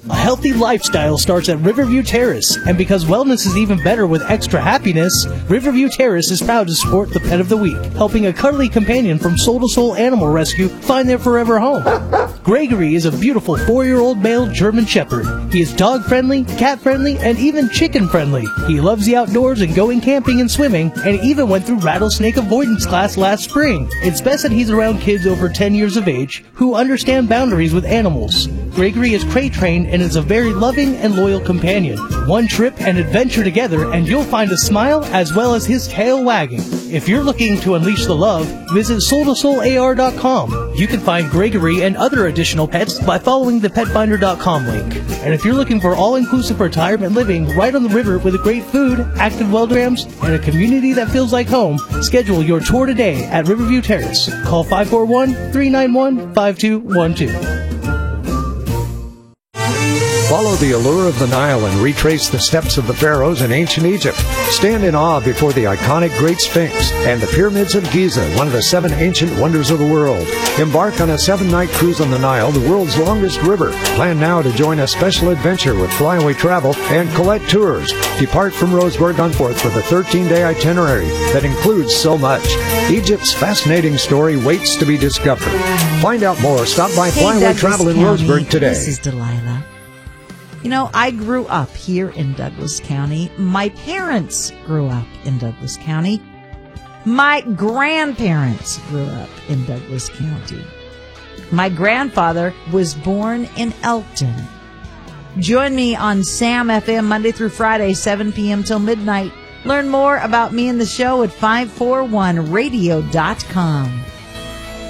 A healthy lifestyle starts at Riverview Terrace, and because wellness is even better with extra happiness, Riverview Terrace is proud to support the Pet of the Week, helping a cuddly companion from Soul to Soul Animal Rescue find their forever home. Gregory is a beautiful 4-year-old male German Shepherd. He is dog-friendly, cat-friendly, and even chicken-friendly. He loves the outdoors and going camping and swimming, and even went through rattlesnake avoidance class last spring. It's best that he's around kids over 10 years of age who understand boundaries with animals. Gregory is crate-trained and is a very loving and loyal companion. One trip and adventure together and you'll find a smile as well as his tail wagging. If you're looking to unleash the love, visit soul2soular.com. You can find Gregory and other additional pets by following the petfinder.com link. And if you're looking for all-inclusive retirement living right on the river with great food, active programs, and a community that feels like home, schedule your tour today at Riverview Terrace. Call 541-391-5212. Follow the allure of the Nile and retrace the steps of the pharaohs in ancient Egypt. Stand in awe before the iconic Great Sphinx and the Pyramids of Giza, one of the 7 ancient wonders of the world. Embark on a 7-night cruise on the Nile, the world's longest river. Plan now to join a special adventure with Flyaway Travel and Colette Tours. Depart from Roseburg on 4th with a 13-day itinerary that includes so much. Egypt's fascinating story waits to be discovered. Find out more. Stop by Flyaway Travel in Roseburg today. This is Delilah. You know, I grew up here in Douglas County. My parents grew up in Douglas County. My grandparents grew up in Douglas County. My grandfather was born in Elkton. Join me on Sam FM Monday through Friday, 7 p.m. till midnight. Learn more about me and the show at 541radio.com.